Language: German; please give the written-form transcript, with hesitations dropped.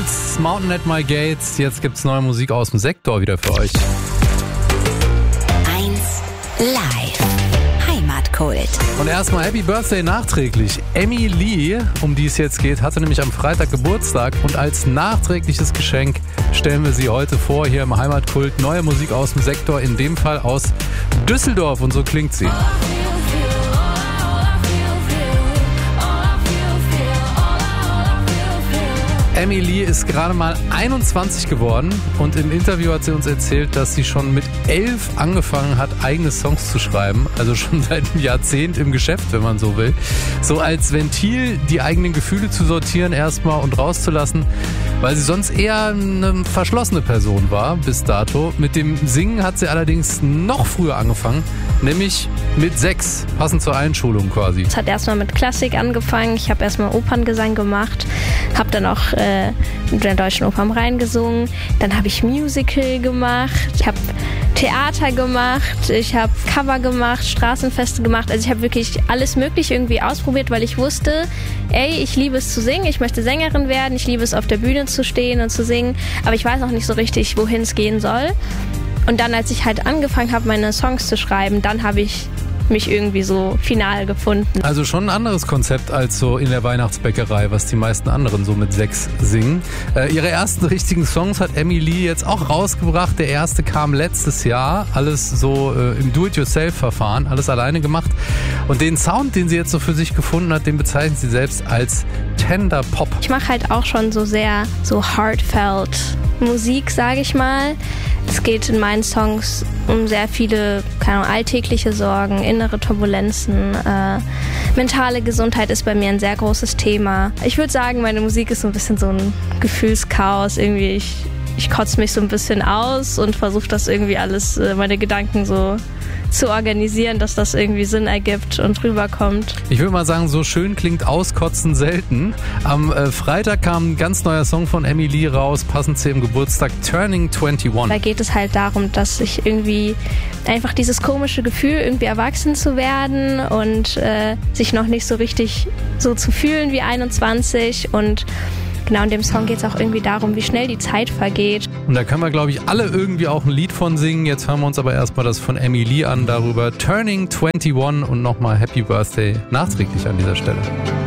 Beatles, Mountain at My Gates. Jetzt gibt's neue Musik aus dem Sektor wieder für euch. 1 Live. Heimatkult. Und erstmal Happy Birthday nachträglich. Emmy Lee, um die es jetzt geht, hatte nämlich am Freitag Geburtstag. Und als nachträgliches Geschenk stellen wir sie heute vor, hier im Heimatkult. Neue Musik aus dem Sektor, in dem Fall aus Düsseldorf. Und so klingt sie. Emmy Lee ist gerade mal 21 geworden und im Interview hat sie uns erzählt, dass sie schon mit 11 angefangen hat, eigene Songs zu schreiben. Also schon seit einem Jahrzehnt im Geschäft, wenn man so will. So als Ventil, die eigenen Gefühle zu sortieren erstmal und rauszulassen, weil sie sonst eher eine verschlossene Person war bis dato. Mit dem Singen hat sie allerdings noch früher angefangen, nämlich mit 6, passend zur Einschulung quasi. Es hat erstmal mit Klassik angefangen. Ich habe erstmal Operngesang gemacht, habe dann auch in der Deutschen Oper am Rhein gesungen. Dann habe ich Musical gemacht, ich habe Theater gemacht, ich habe Cover gemacht, Straßenfeste gemacht. Also ich habe wirklich alles Mögliche irgendwie ausprobiert, weil ich wusste, ich liebe es zu singen, ich möchte Sängerin werden, ich liebe es auf der Bühne zu stehen und zu singen, aber ich weiß noch nicht so richtig, wohin es gehen soll. Und dann, als ich halt angefangen habe, meine Songs zu schreiben, dann habe ich mich irgendwie so final gefunden. Also schon ein anderes Konzept als so in der Weihnachtsbäckerei, was die meisten anderen so mit 6 singen. Ihre ersten richtigen Songs hat Emmy Lee jetzt auch rausgebracht. Der erste kam letztes Jahr. Alles so im Do-it-yourself-Verfahren, alles alleine gemacht. Und den Sound, den sie jetzt so für sich gefunden hat, den bezeichnet sie selbst als Tender Pop. Ich mache halt auch schon so sehr so heartfelt Musik, sage ich mal. Es geht in meinen Songs um sehr viele, keine Ahnung, alltägliche Sorgen, innere Turbulenzen. Mentale Gesundheit ist bei mir ein sehr großes Thema. Ich würde sagen, meine Musik ist so ein bisschen so ein Gefühlschaos. Irgendwie, ich kotze mich so ein bisschen aus und versuche das irgendwie alles, meine Gedanken so zu organisieren, dass das irgendwie Sinn ergibt und rüberkommt. Ich würde mal sagen, so schön klingt Auskotzen selten. Am Freitag kam ein ganz neuer Song von Emmy Lee raus, passend zu ihrem Geburtstag, Turning 21. Da geht es halt darum, dass ich irgendwie einfach dieses komische Gefühl, irgendwie erwachsen zu werden und sich noch nicht so richtig so zu fühlen wie 21 und genau, in dem Song geht es auch irgendwie darum, wie schnell die Zeit vergeht. Und da können wir, glaube ich, alle irgendwie auch ein Lied von singen. Jetzt hören wir uns aber erstmal das von Emmy Lee an, darüber Turning 21 und nochmal Happy Birthday nachträglich an dieser Stelle.